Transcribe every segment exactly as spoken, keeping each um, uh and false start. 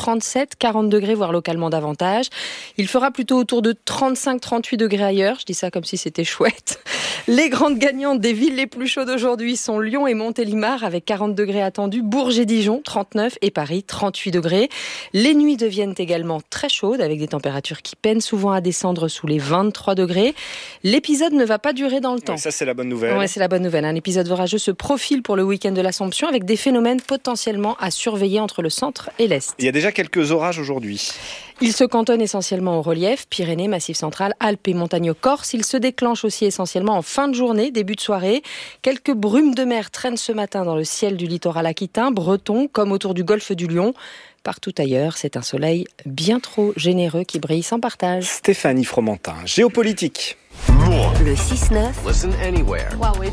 trente-sept, quarante degrés, voire localement davantage. Il fera plutôt autour de trente-cinq, trente-huit degrés ailleurs. Je dis ça comme si c'était chouette. Les grandes gagnantes des villes les plus chaudes aujourd'hui sont Lyon et Montélimar avec quarante degrés attendus, Bourges et Dijon trente-neuf et Paris trente-huit degrés. Les nuits deviennent également très chaudes avec des températures qui peinent souvent à descendre sous les vingt-trois degrés. L'épisode ne va pas durer dans le temps. Ouais, ça c'est la bonne nouvelle. Ouais, c'est la bonne nouvelle. Un épisode orageux se profile pour le week-end de l'Assomption avec des phénomènes potentiellement à surveiller entre le centre et l'est. Il y a déjà quelques orages aujourd'hui. Ils se cantonnent essentiellement au relief, Pyrénées, Massif central, Alpes et montagnes corse. Ils se déclenchent aussi essentiellement en fin de journée, début de soirée. Quelques brumes de mer traînent ce matin dans le ciel du littoral aquitain, breton, comme autour du golfe du Lion. Partout ailleurs, c'est un soleil bien trop généreux qui brille sans partage. Stéphanie Fromentin, géopolitique. Le six neuf. Listen anywhere.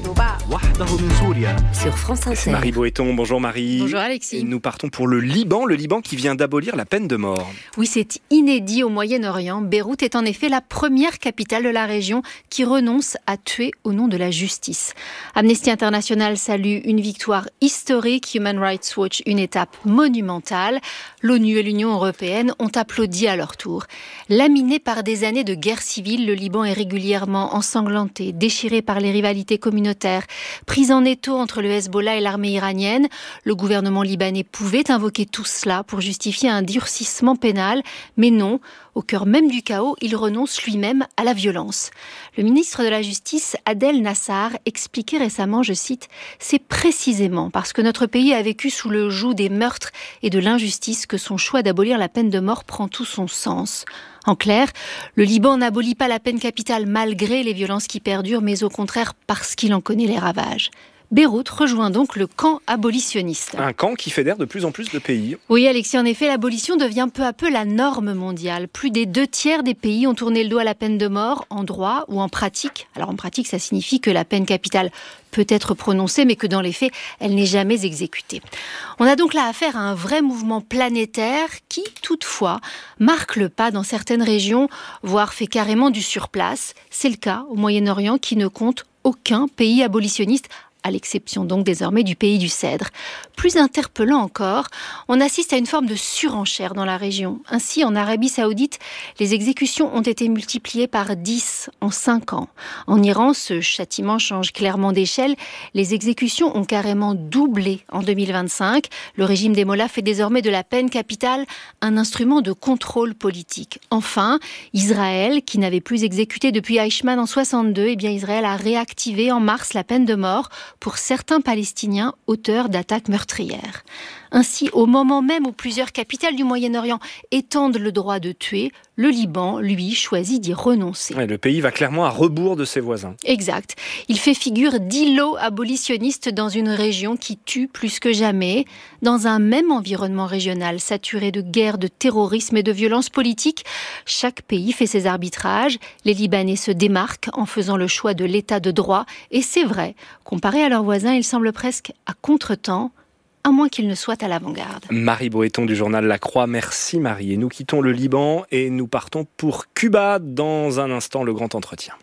Sur France Inter. C'est Marie Boéton. Bonjour Marie. Bonjour Alexis. Et nous partons pour le Liban, le Liban qui vient d'abolir la peine de mort. Oui, c'est inédit au Moyen-Orient. Beyrouth est en effet la première capitale de la région qui renonce à tuer au nom de la justice. Amnesty International salue une victoire historique, Human Rights Watch une étape monumentale. L'ONU et l'Union européenne ont applaudi à leur tour. Laminé par des années de guerre civile, le Liban est régulièrement ensanglanté, déchiré par les rivalités communautaires, pris en étau entre le Hezbollah et l'armée iranienne. Le gouvernement libanais pouvait invoquer tout cela pour justifier un durcissement pénal, mais non, au cœur même du chaos, il renonce lui-même à la violence. Le ministre de la Justice, Adel Nassar, expliquait récemment, je cite, « C'est précisément parce que notre pays a vécu sous le joug des meurtres et de l'injustice que son choix d'abolir la peine de mort prend tout son sens. » En clair, le Liban n'abolit pas la peine capitale malgré les violences qui perdurent, mais au contraire parce qu'il en connaît les ravages. Beyrouth rejoint donc le camp abolitionniste. Un camp qui fédère de plus en plus de pays. Oui, Alexis, en effet, l'abolition devient peu à peu la norme mondiale. Plus des deux tiers des pays ont tourné le dos à la peine de mort, en droit ou en pratique. Alors en pratique, ça signifie que la peine capitale peut être prononcée, mais que dans les faits, elle n'est jamais exécutée. On a donc là affaire à un vrai mouvement planétaire qui, toutefois, marque le pas dans certaines régions, voire fait carrément du surplace. C'est le cas au Moyen-Orient qui ne compte aucun pays abolitionniste, à l'exception donc désormais du pays du Cèdre. Plus interpellant encore, on assiste à une forme de surenchère dans la région. Ainsi, en Arabie Saoudite, les exécutions ont été multipliées par dix en cinq ans. En Iran, ce châtiment change clairement d'échelle. Les exécutions ont carrément doublé en deux mille vingt-cinq. Le régime des mollahs fait désormais de la peine capitale un instrument de contrôle politique. Enfin, Israël, qui n'avait plus exécuté depuis Eichmann en soixante-deux, eh bien Israël a réactivé en mars la peine de mort pour certains Palestiniens auteurs d'attaques meurtrières. Ainsi, au moment même où plusieurs capitales du Moyen-Orient étendent le droit de tuer, le Liban, lui, choisit d'y renoncer. Ouais, le pays va clairement à rebours de ses voisins. Exact. Il fait figure d'îlot abolitionniste dans une région qui tue plus que jamais. Dans un même environnement régional saturé de guerre, de terrorisme et de violence politique, chaque pays fait ses arbitrages. Les Libanais se démarquent en faisant le choix de l'état de droit. Et c'est vrai, comparé à leurs voisins, ils semblent presque à contretemps, à moins qu'il ne soit à l'avant-garde. Marie Boéton du journal La Croix, merci Marie. Et nous quittons le Liban et nous partons pour Cuba. Dans un instant, le grand entretien.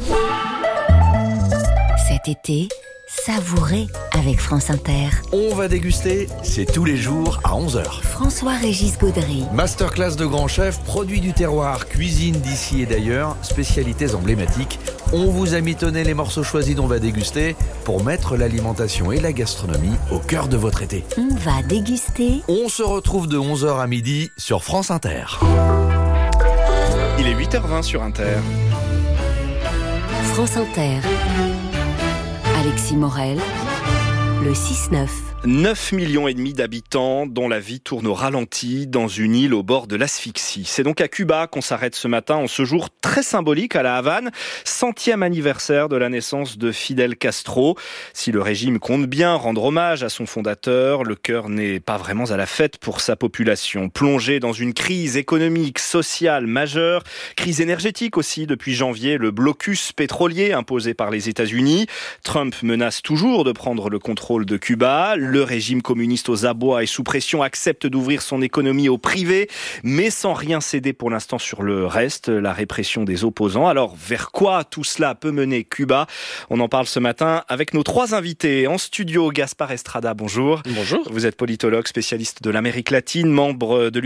Cet été, savourez avec France Inter. On va déguster, c'est tous les jours à onze heures. François-Régis Gaudry. Masterclass de grands chefs, produits du terroir, cuisine d'ici et d'ailleurs, spécialités emblématiques. On vous a mitonné les morceaux choisis dont on va déguster pour mettre l'alimentation et la gastronomie au cœur de votre été. On va déguster. On se retrouve de onze heures à midi sur France Inter. Il est huit heures vingt sur Inter. France Inter. Alexis Morel, le six neuf. neuf millions et demi d'habitants dont la vie tourne au ralenti dans une île au bord de l'asphyxie. C'est donc à Cuba qu'on s'arrête ce matin en ce jour très symbolique à La Havane, centième anniversaire de la naissance de Fidel Castro. Si le régime compte bien rendre hommage à son fondateur, le cœur n'est pas vraiment à la fête pour sa population. Plongée dans une crise économique, sociale majeure, crise énergétique aussi depuis janvier, le blocus pétrolier imposé par les États-Unis. Trump menace toujours de prendre le contrôle de Cuba. Le régime communiste aux abois et sous pression accepte d'ouvrir son économie au privé, mais sans rien céder pour l'instant sur le reste, la répression des opposants. Alors, vers quoi tout cela peut mener Cuba ? On en parle ce matin avec nos trois invités. En studio, Gaspard Estrada, bonjour. Bonjour. Vous êtes politologue, spécialiste de l'Amérique latine, membre de